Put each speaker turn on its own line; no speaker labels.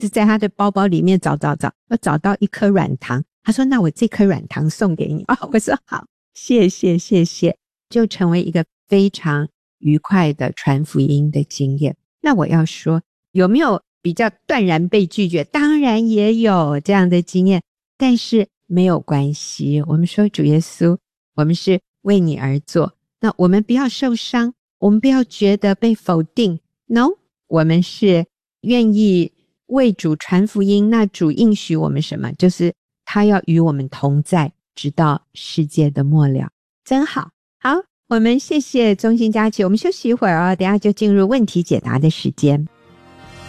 就在他的包包里面找，要找到一颗软糖。他说那我这颗软糖送给你。我说好，谢谢，就成为一个非常愉快的传福音的经验。那我要说，有没有比较断然被拒绝？当然也有这样的经验，但是没有关系。我们说主耶稣，我们是为你而做，那我们不要受伤，我们不要觉得被否定。 No， 我们是愿意为主传福音。那主应许我们什么？就是他要与我们同在，直到世界的末了。真好。好，我们谢谢中心佳琪，我们休息一会儿哦，等一下就进入问题解答的时间。